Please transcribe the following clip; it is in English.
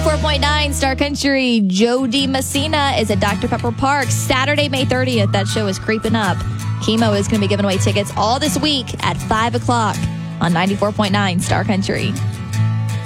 94.9 Star Country. Joe DiMessina is at Dr. Pepper Park Saturday, May 30th. That show is creeping up. Chemo is going to be giving away tickets all this week at 5 o'clock on 94.9 Star Country.